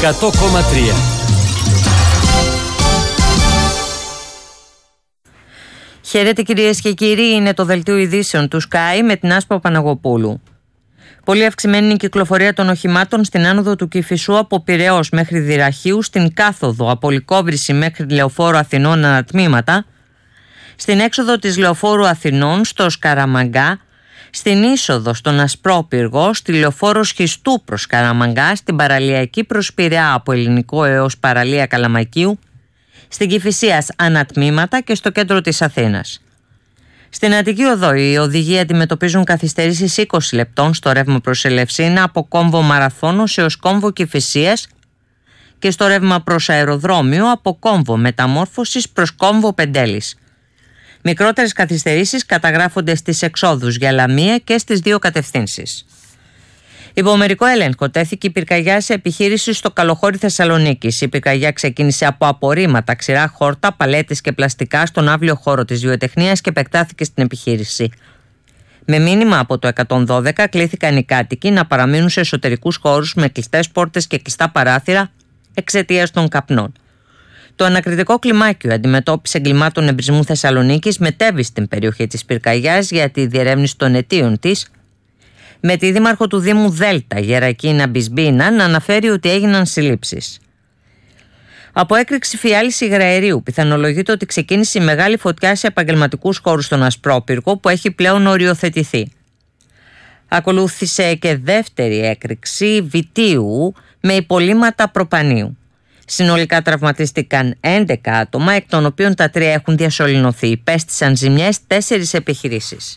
100,3. Χαίρετε κυρίες και κύριοι, είναι το δελτίο ειδήσεων του Sky με την Άσπα Παναγοπούλου. Πολύ αυξημένη είναι η κυκλοφορία των οχημάτων στην άνοδο του Κηφισού από Πειραιώς μέχρι Δυραχείου, στην κάθοδο από Λυκόβρηση μέχρι Λεωφόρο Αθηνών ανατμήματα, στην έξοδο της Λεωφόρου Αθηνών στο Σκαραμαγκά, στην είσοδο στον Ασπρόπυργο, στη Λεωφόρο Σχιστού προς Σκαραμαγκά, στην παραλιακή προς Πειραιά από Ελληνικό έως παραλία Καλαμακίου, στην Κηφισίας ανατμήματα και στο κέντρο της Αθήνας. Στην Αττική Οδό οι οδηγοί αντιμετωπίζουν καθυστερήσεις 20 λεπτών στο ρεύμα προς Ελευσίνα από κόμβο Μαραθώνος έως κόμβο Κηφισίας και στο ρεύμα προς αεροδρόμιο από κόμβο Μεταμόρφωσης προς κόμβο Πεντέλης. Μικρότερες καθυστερήσεις καταγράφονται στις εξόδους για Λαμία και στις δύο κατευθύνσεις. Υπό μερικό έλεγχο τέθηκε η πυρκαγιά σε επιχείρηση στο Καλοχώρι Θεσσαλονίκης. Η πυρκαγιά ξεκίνησε από απορρίμματα, ξηρά χόρτα, παλέτες και πλαστικά στον αύλιο χώρο της βιοτεχνίας και επεκτάθηκε στην επιχείρηση. Με μήνυμα από το 112 κλήθηκαν οι κάτοικοι να παραμείνουν σε εσωτερικούς χώρους με κλειστές πόρτες και κλειστά παράθυρα εξαιτίας των καπνών. Το ανακριτικό κλιμάκιο αντιμετώπιση εγκλημάτων εμπρισμού Θεσσαλονίκης μετέβη στην περιοχή της πυρκαγιάς για τη διερεύνηση των αιτίων της, με τη δήμαρχο του Δήμου Δέλτα, Γερακίνα Μπισμπίνα, να αναφέρει ότι έγιναν συλλήψεις. Από έκρηξη φιάλης υγραερίου πιθανολογείται ότι ξεκίνησε η μεγάλη φωτιά σε επαγγελματικούς χώρους στον Ασπρόπυργο που έχει πλέον οριοθετηθεί. Ακολούθησε και δεύτερη έκρηξη βιτίου με υπολείμματα προπανίου. Συνολικά τραυματίστηκαν 11 άτομα, εκ των οποίων τα 3 έχουν διασωληνωθεί. Υπέστησαν ζημιές 4 επιχειρήσεις.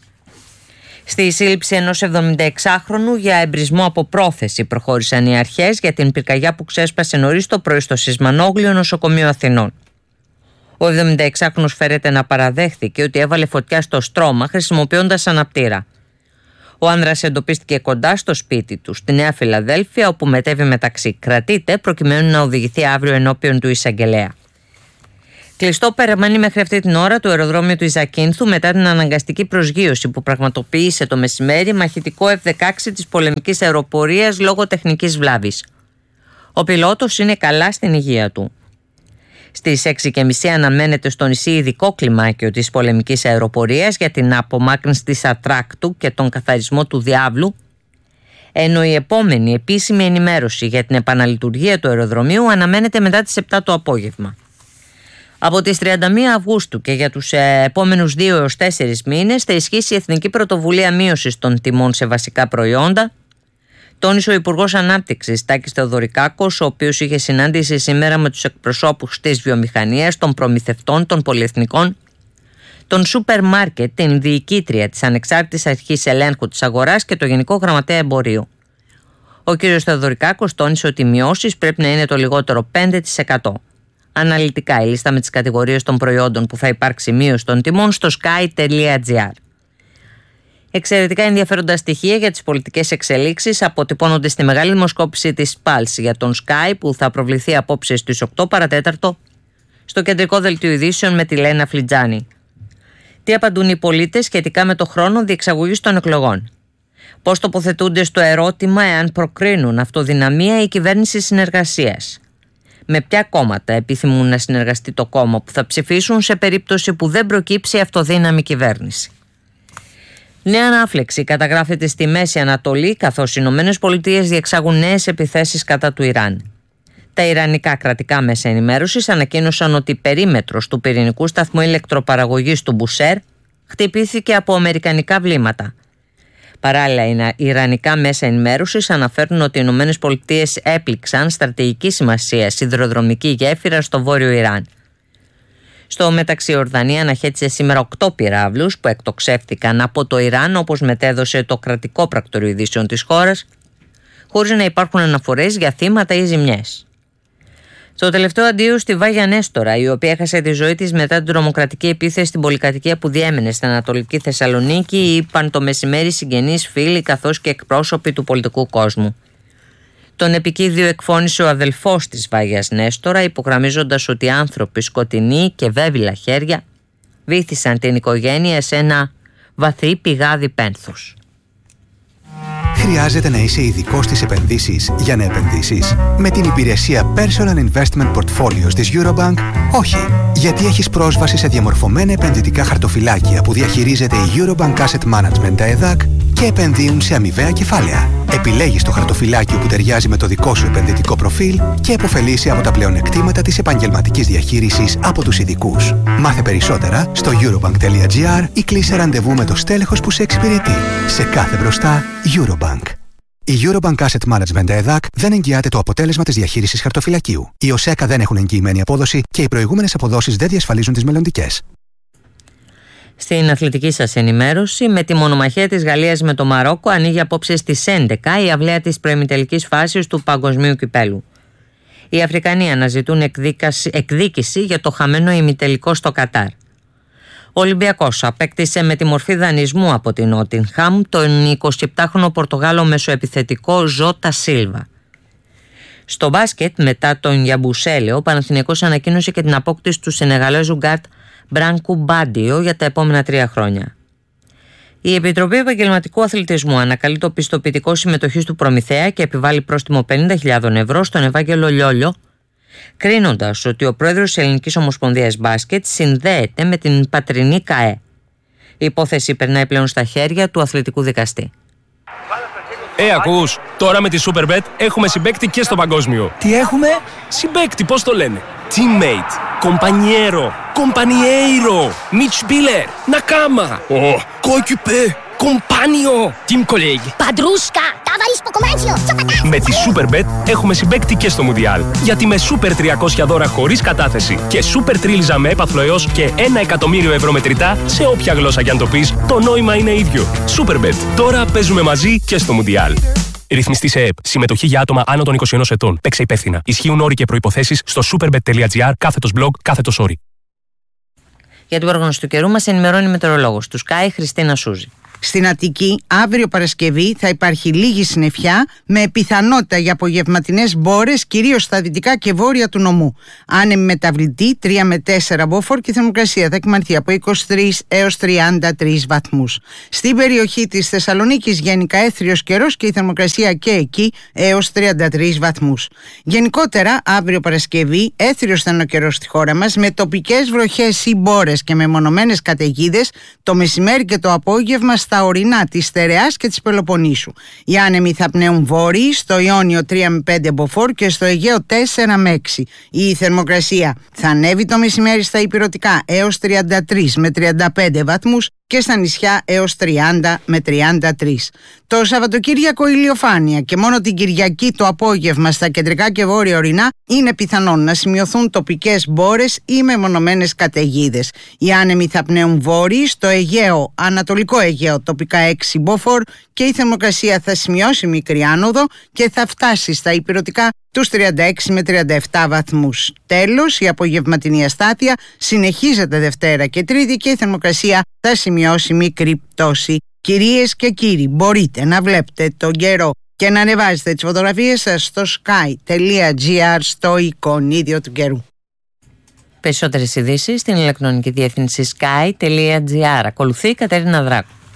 Στη σύλληψη ενός 76χρονου για εμπρισμό από πρόθεση προχώρησαν οι αρχές για την πυρκαγιά που ξέσπασε νωρίς το πρωί στο Σισμανόγλιο Νοσοκομείο Αθηνών. Ο 76χρονος φέρεται να παραδέχθηκε ότι έβαλε φωτιά στο στρώμα χρησιμοποιώντας αναπτήρα. Ο άνδρας εντοπίστηκε κοντά στο σπίτι του, στη Νέα Φιλαδέλφια, όπου μετέβη μεταξύ. Κρατείται προκειμένου να οδηγηθεί αύριο ενώπιον του εισαγγελέα. Κλειστό παραμένει μέχρι αυτή την ώρα το αεροδρόμιο του Ιζακίνθου μετά την αναγκαστική προσγείωση που πραγματοποίησε το μεσημέρι μαχητικό F-16 της πολεμικής αεροπορίας λόγω τεχνικής βλάβης. Ο πιλότος είναι καλά στην υγεία του. Στις 6:30 αναμένεται στο νησί ειδικό κλιμάκιο της πολεμικής αεροπορίας για την απομάκρυνση της ατράκτου και τον καθαρισμό του διάβλου, ενώ η επόμενη επίσημη ενημέρωση για την επαναλειτουργία του αεροδρομίου αναμένεται μετά τις 7 το απόγευμα. Από τις 31 Αυγούστου και για τους επόμενους 2 έως 4 μήνες θα ισχύσει η Εθνική Πρωτοβουλία Μείωσης των Τιμών σε βασικά προϊόντα, τόνισε ο Υπουργός Ανάπτυξης Τάκης Θεοδωρικάκος, ο οποίος είχε συνάντηση σήμερα με τους εκπροσώπους της βιομηχανίας, των προμηθευτών, των πολυεθνικών, των σούπερ μάρκετ, την διοικήτρια της Ανεξάρτητης Αρχής Ελέγχου της Αγοράς και το Γενικό Γραμματέα Εμπορίου. Ο κ. Θεοδωρικάκος τόνισε ότι οι μειώσεις πρέπει να είναι το λιγότερο 5%. Αναλυτικά η λίστα με τις κατηγορίες των προϊόντων που θα υπάρξει μείωση των τιμών στο sky.gr. Εξαιρετικά ενδιαφέροντα στοιχεία για τις πολιτικές εξελίξεις αποτυπώνονται στη μεγάλη δημοσκόπηση της Pulse για τον Sky που θα προβληθεί απόψε στις 8 παρατέταρτο στο κεντρικό δελτίο ειδήσεων με τη Λένα Φλιτζάνη. Τι απαντούν οι πολίτες σχετικά με το χρόνο διεξαγωγής των εκλογών? Πώς τοποθετούνται στο ερώτημα εάν προκρίνουν αυτοδυναμία ή κυβέρνηση συνεργασίας? Με ποια κόμματα επιθυμούν να συνεργαστεί το κόμμα που θα ψηφίσουν σε περίπτωση που δεν προκύψει αυτοδύναμη κυβέρνηση? Νέα ανάφλεξη καταγράφεται στη Μέση Ανατολή, καθώς οι ΗΠΑ διεξάγουν νέες επιθέσεις κατά του Ιράν. Τα ιρανικά κρατικά μέσα ενημέρωσης ανακοίνωσαν ότι η περίμετρος του πυρηνικού σταθμού ηλεκτροπαραγωγής του Μπουσέρ χτυπήθηκε από αμερικανικά βλήματα. Παράλληλα, οι ιρανικά μέσα ενημέρωσης αναφέρουν ότι οι ΗΠΑ έπληξαν στρατηγική σημασία σιδηροδρομική γέφυρα στο βόρειο Ιράν. Στο μεταξύ, η Ορδανία αναχέτησε σήμερα 8 πυράβλους που εκτοξεύτηκαν από το Ιράν, όπως μετέδωσε το κρατικό πρακτορείο ειδήσεων της χώρας, χωρίς να υπάρχουν αναφορές για θύματα ή ζημιές. Στο τελευταίο αντίο στη Βάγια Νέστορα, η οποία έχασε τη ζωή της μετά την τρομοκρατική επίθεση στην πολυκατοικία που διέμενε στην Ανατολική Θεσσαλονίκη, είπαν το μεσημέρι συγγενείς, φίλοι καθώς και εκπρόσωποι του πολιτικού κόσμου. Τον επικίδιο εκφώνησε ο αδελφός της Βάγιας Νέστορα, υπογραμμίζοντας ότι άνθρωποι σκοτεινοί και βέβυλα χέρια βύθισαν την οικογένεια σε ένα βαθύ πηγάδι πένθους. χρειάζεται να είσαι ειδικός στις επενδύσεις για να επενδύσεις? Με την υπηρεσία Personal Investment Portfolios της Eurobank, όχι. Γιατί έχεις πρόσβαση σε διαμορφωμένα επενδυτικά χαρτοφυλάκια που διαχειρίζεται η Eurobank Asset Management, τα ΕΔΑΚ, και επενδύουν σε αμοιβαία κεφάλαια. Επιλέγεις το χαρτοφυλάκιο που ταιριάζει με το δικό σου επενδυτικό προφίλ και επωφελείσαι από τα πλεονεκτήματα της επαγγελματικής διαχείρισης από τους ειδικούς. Μάθε περισσότερα στο eurobank.gr ή κλείσε ραντεβού με το στέλεχος που σε εξυπηρετεί. Σε κάθε μπροστά, Eurobank. Η Eurobank Asset Management ΕΔΑΚ δεν εγγυάται το αποτέλεσμα της διαχείρισης χαρτοφυλακίου. Οι ΟΣΕΚΑ δεν έχουν εγγυημένη απόδοση και οι προηγούμενες αποδόσεις δεν διασφαλίζουν τις μελλοντικές. Στην αθλητική σας ενημέρωση, με τη μονομαχία της Γαλλίας με το Μαρόκο ανοίγει απόψε στις 11 η αυλαία της προημιτελικής φάσης του Παγκοσμίου Κυπέλου. Οι Αφρικανοί αναζητούν εκδίκηση για το χαμένο ημιτελικό στο Κατάρ. Ο Ολυμπιακός απέκτησε με τη μορφή δανεισμού από την Νότιγχαμ τον 27χρονο Πορτογάλο μεσοεπιθετικό Ζώτα Σίλβα. Στο μπάσκετ, μετά τον Γιαμπουσέλε, ο Παναθηναϊκός ανακοίνωσε και την απόκτηση του Σενεγαλέζου γκάρτ Μπράνκου Μπάντιο για τα επόμενα 3 χρόνια. Η Επιτροπή Επαγγελματικού Αθλητισμού ανακαλεί το πιστοποιητικό συμμετοχής του προμηθέα και επιβάλλει πρόστιμο 50.000 ευρώ στον Ευάγγελο Λιόλιο, κρίνοντας ότι ο πρόεδρος της Ελληνικής Ομοσπονδίας Μπάσκετ συνδέεται με την πατρινή ΚΑΕ. Η υπόθεση περνάει πλέον στα χέρια του αθλητικού δικαστή. Ακούς, τώρα με τη Superbet έχουμε συμπαίκτη και στο παγκόσμιο. Τι έχουμε? Συμπαίκτη, πώς το λένε? Teammate, compañero, compañeiro, Mitspieler, Nakama, coéquipier, compagno, team colleague. Padrusca, tavarisko komancio, Με τη Superbet έχουμε συμπαίκτη και στο Μουντιάλ. Γιατί με Super 300 δώρα χωρίς κατάθεση και Super Τρίλιζα με έπαθλο έως και 1 εκατομμύριο ευρώ μετρητά, σε όποια γλώσσα κι αν το πεις, το νόημα είναι ίδιο. Superbet. Τώρα παίζουμε μαζί και στο Μουντιάλ. Ρυθμιστή σε ΕΕΠ. Συμμετοχή για άτομα άνω των 21 ετών. Παίξε υπεύθυνα. Ισχύουν όροι και προϋποθέσεις στο superbet.gr/blog/όροι. Για την πρόγνωση του καιρού μας ενημερώνει η μετεωρολόγος του Sky, Χριστίνα Σούζη. Στην Αττική, αύριο Παρασκευή, θα υπάρχει λίγη συννεφιά με πιθανότητα για απογευματινές μπόρες, κυρίως στα δυτικά και βόρεια του νομού. Άνεμη μεταβλητή 3 με 4 μποφόρ και η θερμοκρασία θα κυμανθεί από 23 έως 33 βαθμούς. Στην περιοχή της Θεσσαλονίκης γενικά έθριος καιρός και η θερμοκρασία και εκεί έως 33 βαθμούς. Γενικότερα, αύριο Παρασκευή, έθριος θα είναι ο καιρός στη χώρα μας με τοπικές βροχές ή μπόρες και μεμονωμένες καταιγίδες το μεσημέρι και το απόγευμα στα ορεινά της Στερεάς και της Πελοποννήσου. Οι άνεμοι θα πνέουν βόρειοι, στο Ιόνιο 3 με 5 μποφόρ και στο Αιγαίο 4 με 6. Η θερμοκρασία θα ανέβει το μεσημέρι στα ηπειρωτικά έως 33 με 35 βαθμούς και στα νησιά έως 30 με 33. Το Σαββατοκύριακο ηλιοφάνεια και μόνο την Κυριακή το απόγευμα στα κεντρικά και βόρεια ορεινά είναι πιθανόν να σημειωθούν τοπικές μπόρες ή μεμονωμένες καταιγίδες. Οι άνεμοι θα πνέουν βόρειοι, στο Αιγαίο, Ανατολικό Αιγαίο τοπικά 6 μποφόρ και η θερμοκρασία θα σημειώσει μικρή άνοδο και θα φτάσει στα ηπειρωτικά τους 36 με 37 βαθμούς. Τέλος, η απογευματινή αστάθεια συνεχίζεται Δευτέρα και Τρίτη και η θερμοκρασία θα σημειώσει μικρή πτώση. Κυρίες και κύριοι, μπορείτε να βλέπετε τον καιρό και να ανεβάζετε τις φωτογραφίες σας στο sky.gr στο εικονίδιο του καιρού. Περισσότερες ειδήσεις στην ηλεκτρονική διεύθυνση sky.gr. Ακολουθεί η Κατερίνα Δράκου.